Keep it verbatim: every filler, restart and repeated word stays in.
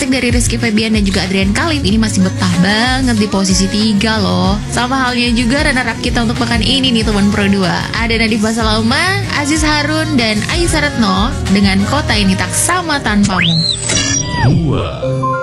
terbaik dari Rizky Febian dan juga Adrian Khalif ini masih betah banget di posisi tiga loh. Sama halnya juga runner-up kita untuk pekan ini nih teman Pro dua. Ada Nadif Basalamah, Aziz Harun, dan Aisyah Retno dengan Kota Ini Tak Sama Tanpamu. Dua.